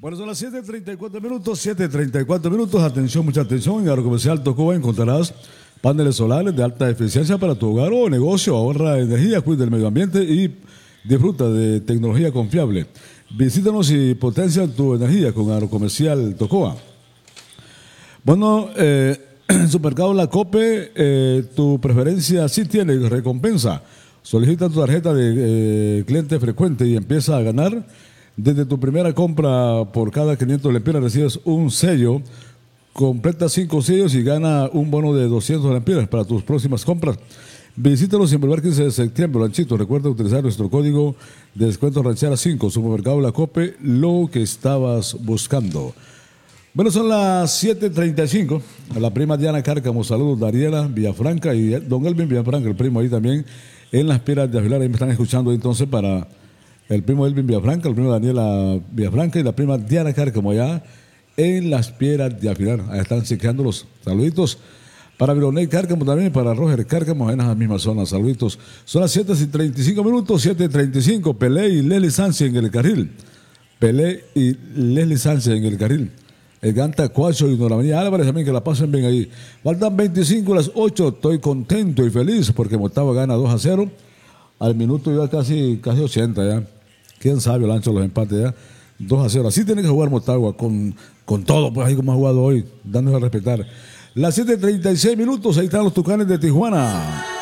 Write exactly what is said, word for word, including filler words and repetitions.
Bueno, son las siete treinta y cuatro minutos, siete treinta y cuatro minutos. Atención, mucha atención. En Agrocomercial Tocoa encontrarás paneles solares de alta eficiencia para tu hogar o negocio. Ahorra energía, cuida del medio ambiente y disfruta de tecnología confiable. Visítanos y potencia tu energía con Agrocomercial Tocoa. Bueno, eh, en Supermercado La Cope, eh, tu preferencia sí tiene recompensa. Solicita tu tarjeta de eh, cliente frecuente y empieza a ganar. Desde tu primera compra por cada quinientos lempiras recibes un sello. Completa cinco sellos y gana un bono de doscientos lempiras para tus próximas compras. Visítanos en Boulevard quince de septiembre, Ranchito. Recuerda utilizar nuestro código de descuento Ranchera cinco. Supermercado La Cope, lo que estabas buscando. Bueno, son las siete treinta y cinco. A la prima Diana Cárcamo, saludos. Dariela Villafranca y don Elvin Villafranca, el primo ahí también en las Piedras de Afilar. Ahí me están escuchando entonces para el primo Elvin Villafranca, el primo Daniela Villafranca y la prima Diana Cárcamo allá en las Piedras de Afilar. Ahí están chequeando los saluditos. Para Vironey Cárcamo también, para Roger Cárcamo en esa misma zona. Saluditos. Son las siete treinta y cinco minutos, siete treinta y cinco. Pelé y Leslie Sánchez en el carril. Pelé y Leslie Sánchez en el carril. El Ganta Cuacho y Noramanía Álvarez también, que la pasen bien ahí. Faltan veinticinco a las ocho. Estoy contento y feliz porque Motagua gana dos a cero. Al minuto ya casi, casi ochenta ya. Quién sabe el ancho de los empates ya. dos a cero. Así tiene que jugar Motagua con, con todo, pues ahí como ha jugado hoy, dándose a respetar. Las siete treinta y seis minutos, ahí están los Tucanes de Tijuana.